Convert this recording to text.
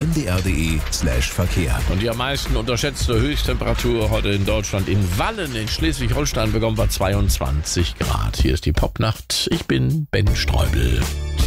ndr.de/Verkehr. Und die am meisten unterschätzte Höchsttemperatur heute in Deutschland in Wallen in Schleswig-Holstein bekommen wir 22 Grad. Hier ist die Popnacht. Ich bin Ben Streubel.